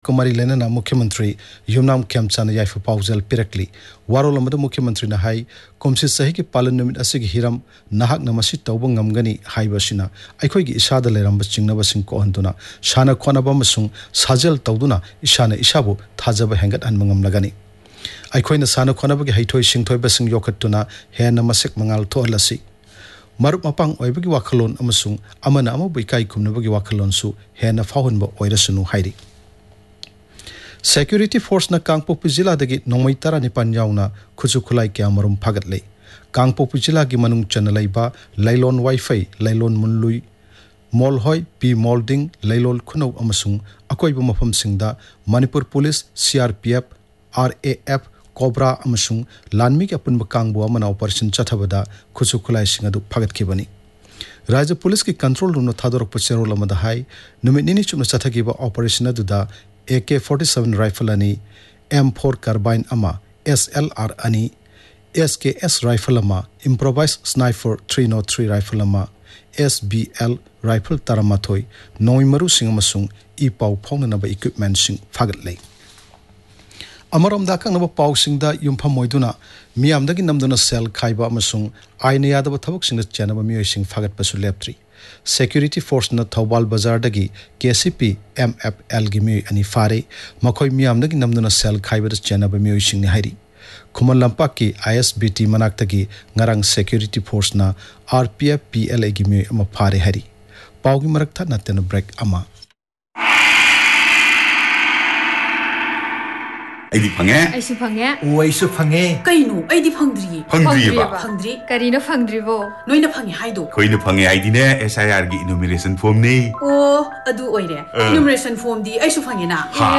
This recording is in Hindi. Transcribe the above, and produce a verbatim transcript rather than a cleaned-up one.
कुमारी लेना मुख्यमंत्री युमनाम खेमचान याइफ पाउजल पिरकली वारोल अमद मुख्यमंत्री न हाई कुमसी सही की पालन निमित असिग हिरम नाहक नमसी तौब ngमगनी हाइबसिना अखोइगी इसादा लेरंब चिंगनबसिंग कोहंदुना शाना खोनबा मसुंग साजल तौदुना इसाना इसाबु थाजब हेंगत अनमंगमलगनी अखोइना साना खोनबगी हैथोइ सिंगथोइबसिंग योखतुना हेन मसिक मंगाल थोहलसी मरुप मपांग ओइबगी वाखलोन अमसुंग अमना अमबु इकाई खुमनबगी वाखलोनसु हेन फाहुनबो ओइरसुनु हाइरि Security Force na Kangpopi Jila dagi nongmai tara nipan yauna khuchu khulai kya marum phagat Kangpopi Jila gi manung chanalai ba lailon wifi lailon munlui molhoi p molding lailol khunau amasung akoi bu mafam singda Manipur Police C R P F R A F Cobra amasung lanmi ki apun bakangbu amana operation chathabada khuchu khulai singadu phagat khibani Raja Police ki control room no thadorok pachero lamada hai numit nini chumna chathagi ba operation aduda A K forty-seven rifle ani M four carbine ama S L R ani S K S rifle ama improvised sniper three oh three rifle ama S B L rifle taramathoi noimaru sing amasung I pau phaunanaba equipment sing phagat lei Amaram da kangna pau sing da yumpham moiduna miyamdagi namduna cell khaiba amasung aina yadaba thabuk sing chanaba miyoi sing phagat pasu leptri Security Force na Thawbal Bazar dagi K C P M F L gi mi ani fare makhoi miyam dagi namduna cell khaiba chanaba mi sing ni hairi Khuman lampak ki I S B T manak tagi ngarang Security Force na R P F P L A gi mi ama fare hari paugi marak tha natena break ama Aidi phange Aisu phange O aisu phange Kainu aidi phangdri phangdri ba phangdri Karina phangdri bo Noina phange haido Koina phange aidi ne S I R gi enumeration form nei O adu oire enumeration form di aisu phange na